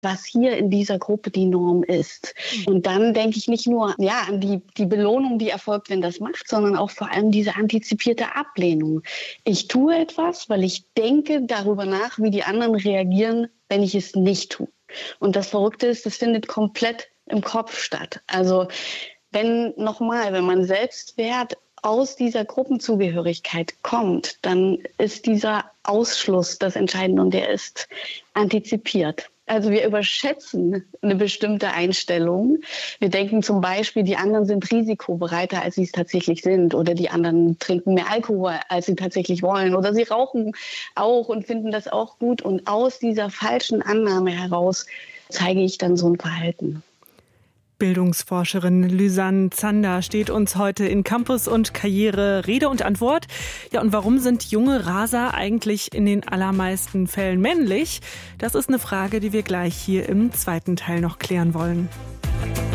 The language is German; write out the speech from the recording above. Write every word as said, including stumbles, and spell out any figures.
was hier in dieser Gruppe die Norm ist. Und dann denke ich nicht nur ja, an die, die Belohnung, die erfolgt, wenn das macht, sondern auch vor allem diese antizipierte Ablehnung. Ich tue etwas, weil ich denke darüber nach, wie die anderen reagieren, wenn ich es nicht tue. Und das Verrückte ist, das findet komplett im Kopf statt. Also wenn nochmal, wenn man Selbstwert aus dieser Gruppenzugehörigkeit kommt, dann ist dieser Ausschluss das Entscheidende und der ist antizipiert. Also wir überschätzen eine bestimmte Einstellung. Wir denken zum Beispiel, die anderen sind risikobereiter, als sie es tatsächlich sind. Oder die anderen trinken mehr Alkohol, als sie tatsächlich wollen. Oder sie rauchen auch und finden das auch gut. Und aus dieser falschen Annahme heraus zeige ich dann so ein Verhalten. Bildungsforscherin Lysanne Zander steht uns heute in Campus und Karriere Rede und Antwort. Ja, und warum sind junge Raser eigentlich in den allermeisten Fällen männlich? Das ist eine Frage, die wir gleich hier im zweiten Teil noch klären wollen.